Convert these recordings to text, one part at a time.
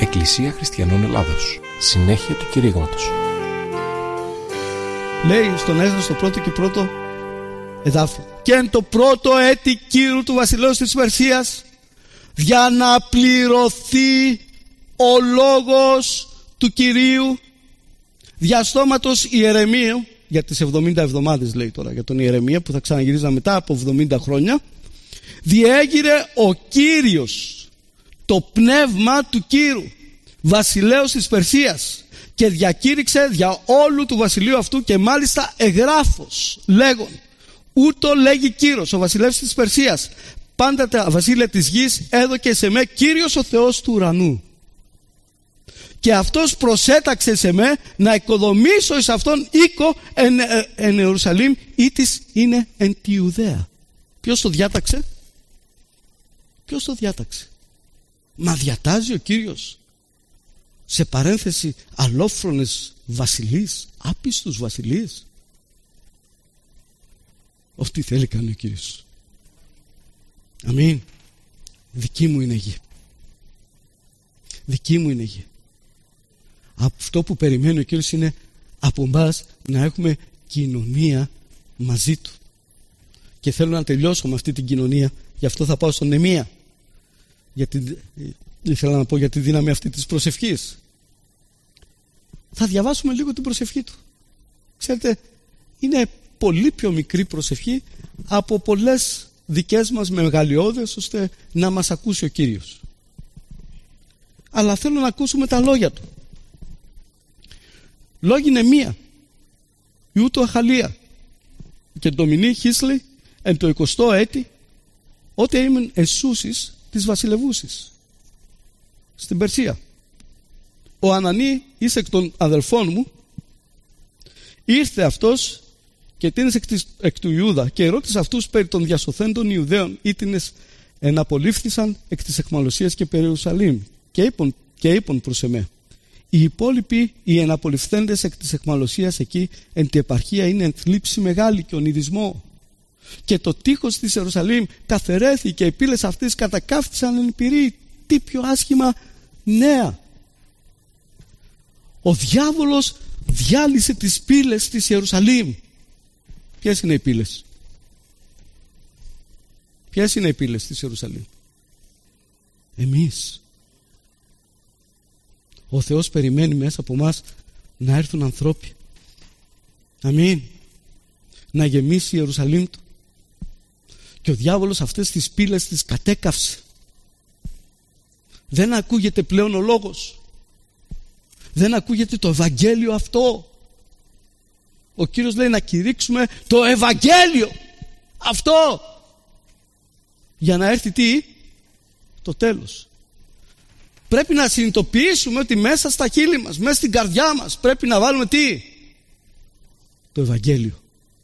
Εκκλησία Χριστιανών Ελλάδος. Συνέχεια του κηρύγματος. Λέει στον Έσδρα στο πρώτο και πρώτο εδάφιο: «Και εν το πρώτο έτη Κύρου του βασιλέως της Περσίας, για να πληρωθεί ο λόγος του Κυρίου δια στόματος Ιερεμίου», για τις 70 εβδομάδες λέει τώρα για τον Ιερεμία που θα ξαναγυρίζα μετά από 70 χρόνια, «διέγειρε ο Κύριος το πνεύμα του Κύρου βασιλέως της Περσίας και διακήρυξε δια όλου του βασιλείου αυτού, και μάλιστα εγγράφος λέγον, ούτω λέγει Κύρος ο βασιλεύς της Περσίας, πάντα τα βασίλεια της γης έδωκε σε με Κύριος ο Θεός του ουρανού, και αυτός προσέταξε σε με να οικοδομήσω εις αυτόν οίκο εν Ιερουσαλήμ, ή της είναι εν τη Ιουδαία». Ποιος το διάταξε? Ποιος το διάταξε? Μα διατάζει ο Κύριος σε παρένθεση αλόφρονες βασιλείς, άπιστους βασιλείς. Ό,τι θέλει κάνει ο Κύριος. Αμήν. Δική μου είναι η γη. Δική μου είναι η γη. Αυτό που περιμένει ο Κύριος είναι από εμάς να έχουμε κοινωνία μαζί Του. Και θέλω να τελειώσω με αυτή την κοινωνία. Γι' αυτό θα πάω στον Νεεμία. Γιατί ήθελα να πω για τη δύναμη αυτή της προσευχής. Θα διαβάσουμε λίγο την προσευχή του. Ξέρετε, είναι πολύ πιο μικρή προσευχή από πολλές δικές μας μεγαλειώδες, ώστε να μας ακούσει ο Κύριος. Αλλά θέλω να ακούσουμε τα λόγια του. Λόγοι Νεεμία, Ιούτου Αχαλία και Ντομινή Χίσλη εν το 20ο έτη, ότε ήμουν εσούσης της βασιλευούσης στην Περσία. Ο Ανανή εις εκ των αδελφών μου, ήρθε αυτός και τίνες εκ του Ιούδα, και ερώτησε αυτούς περί των διασωθέντων Ιουδαίων, ήτινες εναπολύφθησαν εκ της αιχμαλωσίας και περί Ιερουσαλήμ, και είπον προς εμέ, οι υπόλοιποι οι εναπολυφθέντες εκ της αιχμαλωσίας εκεί εν τη επαρχία είναι εν θλίψη μεγάλη και ονειδισμό, και το τείχος της Ιερουσαλήμ καθαιρέθη και οι πύλες αυτής κατακαύτησαν εν πυρή. Τι πιο άσχημα νέα! Ο διάβολος διάλυσε τις πύλες της Ιερουσαλήμ. Ποιες είναι οι πύλες? Ποιες είναι οι πύλες της Ιερουσαλήμ? Εμείς. Ο Θεός περιμένει μέσα από μας να έρθουν ανθρώποι. Αμήν. Να γεμίσει η Ιερουσαλήμ του. Και ο διάβολος αυτές τις πύλες τις κατέκαυσε. Δεν ακούγεται πλέον ο λόγος. Δεν ακούγεται το Ευαγγέλιο αυτό. Ο Κύριος λέει να κηρύξουμε το Ευαγγέλιο αυτό, για να έρθει τι? Το τέλος. Πρέπει να συνειδητοποιήσουμε ότι μέσα στα χείλη μας, μέσα στην καρδιά μας, πρέπει να βάλουμε τι? Το Ευαγγέλιο.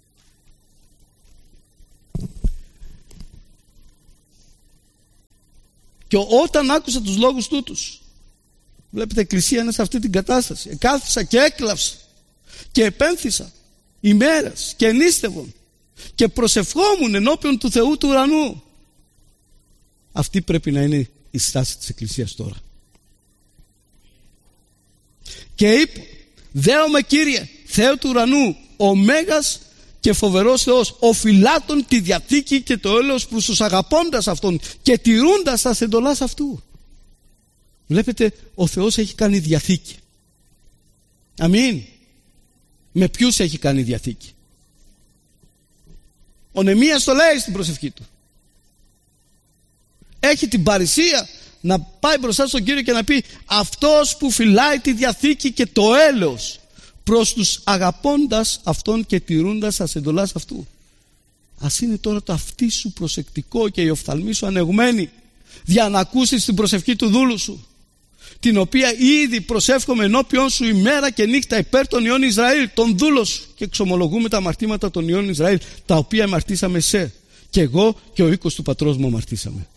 Και όταν άκουσα τους λόγους τούτους, βλέπετε, η Εκκλησία είναι σε αυτή την κατάσταση. Κάθισα και έκλαυσα και επένθησα ημέρες και ενίστευον και προσευχόμουν ενώπιον του Θεού του ουρανού. Αυτή πρέπει να είναι η στάση της Εκκλησίας τώρα. Και είπε, δέομαι Κύριε, Θεέ του ουρανού, ο Μέγας και φοβερός Θεός, ο φυλάτων τη διαθήκη και το έλεος προς τους αγαπώντας αυτόν και τηρούντας τα εντολάς αυτού. Βλέπετε, ο Θεός έχει κάνει διαθήκη. Αμήν. Με ποιους έχει κάνει διαθήκη? Ο Νεεμίας το λέει στην προσευχή του. Έχει την παρησία να πάει μπροστά στον Κύριο και να πει, αυτός που φυλάει τη διαθήκη και το έλεος προς τους αγαπώντας αυτόν και τηρούντας τα εντολάς αυτού. Ας είναι τώρα το αυτί σου προσεκτικό και η οφθαλμή σου ανοιγμένη, για να ακούσεις την προσευχή του δούλου σου, την οποία ήδη προσεύχομαι ενώπιον σου ημέρα και νύχτα υπέρ των ιών Ισραήλ, τον δούλο σου, και εξομολογούμε τα αμαρτήματα των ιών Ισραήλ, τα οποία αμαρτήσαμε σε, και εγώ και ο οίκος του πατρός μου αμαρτήσαμε.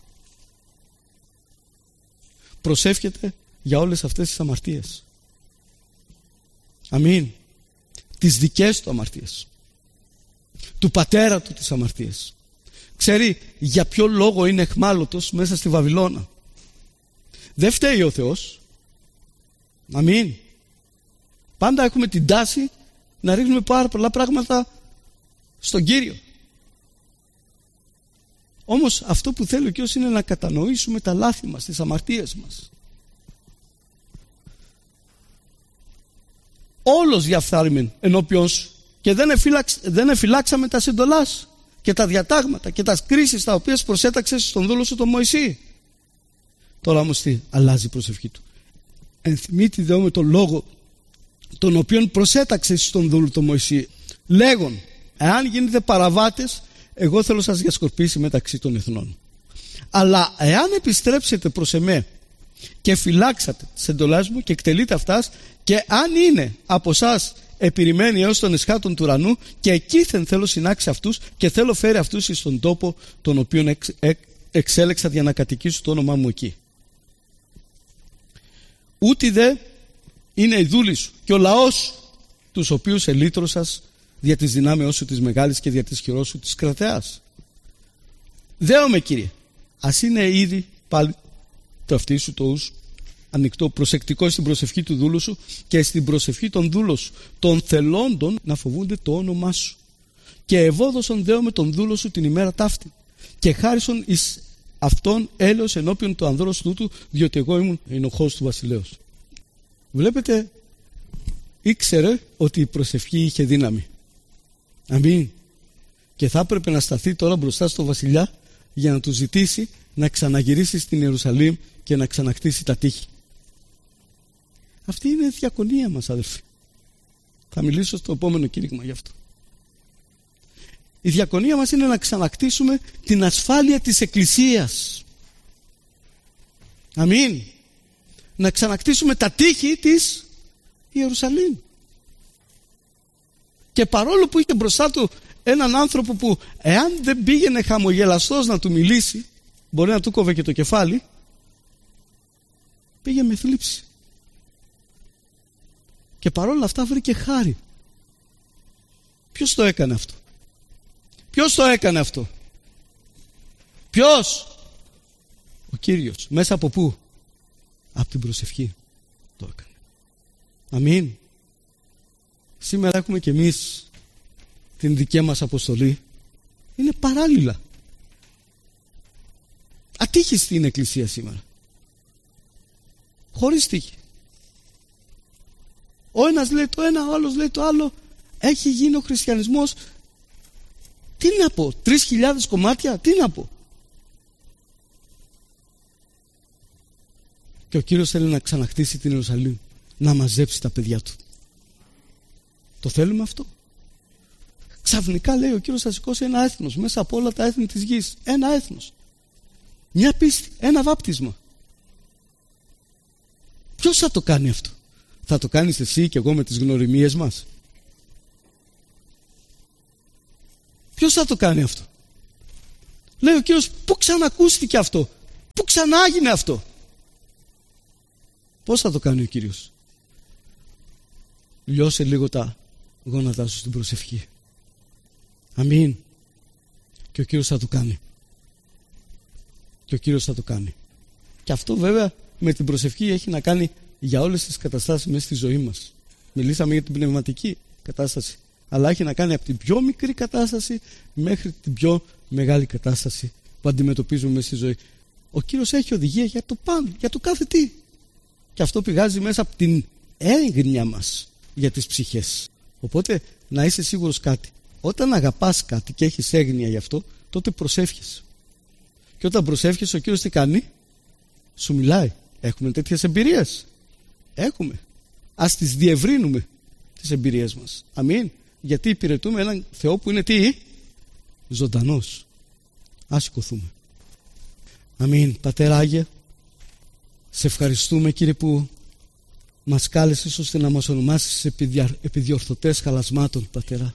Προσεύχεται για όλες αυτές τις αμαρτίες. Αμήν. Τις δικές του αμαρτίες, του πατέρα του τις αμαρτίες. Ξέρει για ποιο λόγο είναι εχμάλωτος μέσα στη Βαβυλώνα. Δεν φταίει ο Θεός. Αμήν. Πάντα έχουμε την τάση να ρίχνουμε πάρα πολλά πράγματα στον Κύριο. Όμως αυτό που θέλει ο Κύριος είναι να κατανοήσουμε τα λάθη μας, τις αμαρτίες μας. Όλος διαφθάρμεν ενώπιον σου και δεν εφυλάξαμε τα συντολάς και τα διατάγματα και τα κρίσεις τα οποίες προσέταξες στον δούλο σου τον Μωυσή. Τώρα όμως τι, αλλάζει η προσευχή του. Ενθυμίτη δε με τον λόγο τον οποίον προσέταξες στον δούλο τον Μωυσή, λέγον, εάν γίνετε παραβάτες, εγώ θέλω σας διασκορπίσει μεταξύ των εθνών. Αλλά εάν επιστρέψετε προς εμέ και φυλάξατε τις εντολές μου και εκτελείτε αυτάς, και αν είναι από εσάς επιρρημένοι έως των εσχάτων του ουρανού, και εκείθεν θέλω συνάξει αυτούς και θέλω φέρει αυτούς εις τον τόπο τον οποίον εξέλεξα για να κατοικήσω το όνομά μου εκεί. Ούτι δε είναι οι δούλοι σου και ο λαός σου, τους οποίους ελύτρωσας δια της δυνάμεώς σου της μεγάλης και δια της χειρός σου της κρατεάς. Δέομαι, Κύριε, ας είναι ήδη πάλι το αυτί σου το ους ανοιχτό, προσεκτικό στην προσευχή του δούλου σου και στην προσευχή των δούλων σου, των θελόντων να φοβούνται το όνομά σου. Και ευόδωσον δέομαι τον δούλο σου την ημέρα ταύτη και χάρισον εις αυτόν έλεος ενώπιον του ανδρός τούτου, διότι εγώ ήμουν ενοχός του βασιλέως. Βλέπετε, ήξερε ότι η προσευχή είχε δύναμη. Αμήν. Και θα έπρεπε να σταθεί τώρα μπροστά στο βασιλιά για να του ζητήσει να ξαναγυρίσει στην Ιερουσαλήμ και να ξανακτήσει τα τείχη. Αυτή είναι η διακονία μας, αδελφοί. Θα μιλήσω στο επόμενο κήρυγμα γι' αυτό. Η διακονία μας είναι να ξανακτήσουμε την ασφάλεια της Εκκλησίας. Αμήν. Να ξανακτήσουμε τα τείχη της Ιερουσαλήμ. Και παρόλο που είχε μπροστά του έναν άνθρωπο που εάν δεν πήγαινε χαμογελαστός να του μιλήσει, μπορεί να του κόβε και το κεφάλι, πήγε με θλίψη. Και παρόλα αυτά βρήκε χάρη. Ποιος το έκανε αυτό? Ποιος το έκανε αυτό? Ποιος? Ο Κύριος. Μέσα από πού? Από την προσευχή το έκανε. Αμήν. Σήμερα έχουμε και εμείς την δική μας αποστολή. Είναι παράλληλα. Ατύχιστη είναι η Εκκλησία σήμερα. Χωρίς τύχη. Ο ένας λέει το ένα, ο άλλος λέει το άλλο. Έχει γίνει ο χριστιανισμός, τι να πω, 3.000 κομμάτια, τι να πω. Και ο Κύριος θέλει να ξαναχτίσει την Ιερουσαλήμ, να μαζέψει τα παιδιά του. Το θέλουμε αυτό? Ξαφνικά λέει ο Κύριος θα σηκώσει ένα έθνος μέσα από όλα τα έθνη της γης. Ένα έθνος. Μια πίστη, ένα βάπτισμα. Ποιος θα το κάνει αυτό? Θα το κάνεις εσύ και εγώ με τις γνωριμίες μας? Ποιος θα το κάνει αυτό? Λέει ο Κύριος, πού ξανακούστηκε αυτό? Πού ξανάγινε αυτό? Πώς θα το κάνει ο Κύριος? Λιώσε λίγο τα γόνατά σου στην προσευχή. Αμήν. Και ο Κύριος θα το κάνει. Και ο Κύριος θα το κάνει. Και αυτό βέβαια με την προσευχή έχει να κάνει για όλες τις καταστάσεις μέσα στη ζωή μας. Μιλήσαμε για την πνευματική κατάσταση, αλλά έχει να κάνει από την πιο μικρή κατάσταση μέχρι την πιο μεγάλη κατάσταση που αντιμετωπίζουμε μέσα στη ζωή. Ο Κύριος έχει οδηγία για το πάνω, για το κάθε τι. Και αυτό πηγάζει μέσα από την έγνοια μας για τις ψυχές. Οπότε να είσαι σίγουρος κάτι. Όταν αγαπάς κάτι και έχεις έγνοια γι' αυτό, τότε προσεύχεσαι. Και όταν προσεύχεσαι, ο Κύριος τι κάνει? Σου μιλάει. Έχουμε τέτοιες εμπειρίες? Έχουμε. Ας τις διευρύνουμε τις εμπειρίες μας. Αμήν. Γιατί υπηρετούμε έναν Θεό που είναι τι? Ζωντανός. Ας σηκωθούμε. Αμήν. Πατέρα Άγιε, σε ευχαριστούμε Κύριε που μας κάλεσες ώστε να μας ονομάσεις επιδιορθωτές χαλασμάτων, Πατέρα.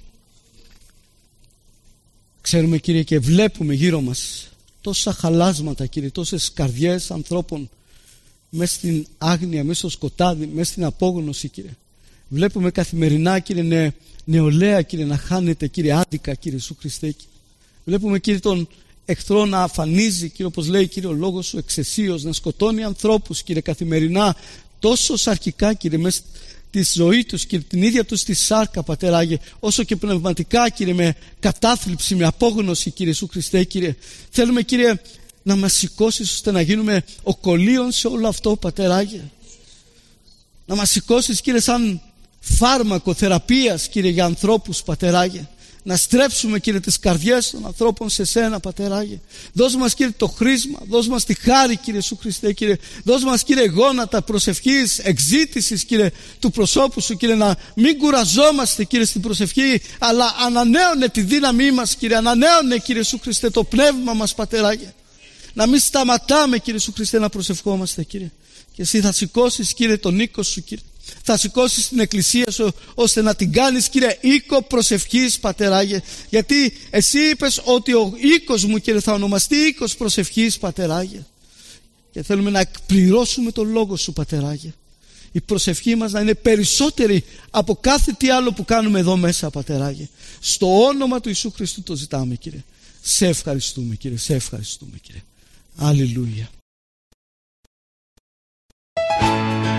Ξέρουμε Κύριε και βλέπουμε γύρω μας τόσα χαλάσματα Κύριε, τόσες καρδιές ανθρώπων μέσα στην άγνοια, μέσα στο σκοτάδι, μέσα στην απόγνωση Κύριε. Βλέπουμε καθημερινά Κύριε νεολαία Κύριε να χάνεται Κύριε άδικα Κύριε Ιησού Χριστέ. Βλέπουμε Κύριε τον εχθρό να αφανίζει Κύριε, όπως λέει Κύριε ο λόγος σου, εξαισίως, να σκοτώνει ανθρώπους Κύριε καθημερινά. τόσο σαρκικά, Κύριε, μέσα τη ζωή τους, Κύριε, την ίδια τους τη σάρκα, Πατέρα Άγιε, όσο και πνευματικά, Κύριε, με κατάθλιψη, με απόγνωση, Κύριε Ιησού Χριστέ, Κύριε. Θέλουμε, Κύριε, να μας σηκώσεις ώστε να γίνουμε οκολίων σε όλο αυτό, Πατέρα Άγιε. Να μας σηκώσεις, Κύριε, σαν φάρμακο θεραπείας, Κύριε, για ανθρώπους, Πατέρα Άγιε. Να στρέψουμε, Κύριε, τις καρδιές των ανθρώπων σε Σένα, Πατέρα Άγιε. Δώσ' μας, Κύριε, το χρήσμα, δώσ' μας τη χάρη, Κύριε Ιησού Χριστέ, Κύριε. Δώσ' μας, Κύριε, γόνατα προσευχής, εξζήτησης, Κύριε, του προσώπου Σου, Κύριε, να μην κουραζόμαστε, Κύριε, στην προσευχή, αλλά ανανέωνε τη δύναμή μας, Κύριε, ανανέωνε, Κύριε Ιησού Χριστέ, το πνεύμα μας, Πατέρα Άγιε. Να μην σταματάμε, Κύριε Ιησού Χριστέ, να προσευχόμαστε, Κύριε. Και Εσύ θα σηκώσεις, Κύριε, τον οίκο Σου, Κύριε. Θα σηκώσεις την εκκλησία Σου ώστε να την κάνεις, Κύριε, οίκο προσευχής, Πατέρα Άγιε. Γιατί Εσύ είπες ότι ο οίκος μου, Κύριε, θα ονομαστεί οίκος προσευχής, Πατέρα Άγιε. Και θέλουμε να εκπληρώσουμε τον λόγο Σου, Πατέρα Άγιε. Η προσευχή μας να είναι περισσότερη από κάθε τι άλλο που κάνουμε εδώ μέσα, Πατέρα Άγιε. Στο όνομα του Ιησού Χριστού το ζητάμε, Κύριε. Σε ευχαριστούμε, Κύριε, σε ευχαριστούμε, Κύριε. Αλληλούια.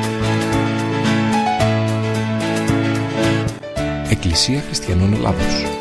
Εκκλησία Χριστιανών Ελλάδος.